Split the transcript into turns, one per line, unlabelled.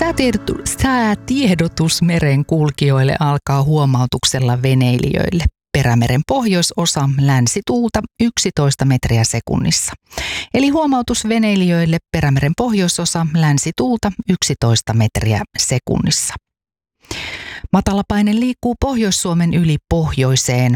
Säätiedotus meren kulkijoille alkaa huomautuksella veneilijöille. Perämeren pohjoisosa länsituulta 11 metriä sekunnissa. Eli huomautus veneilijöille Perämeren pohjoisosa länsituulta 11 metriä sekunnissa. Matalapaine liikkuu Pohjois-Suomen yli pohjoiseen.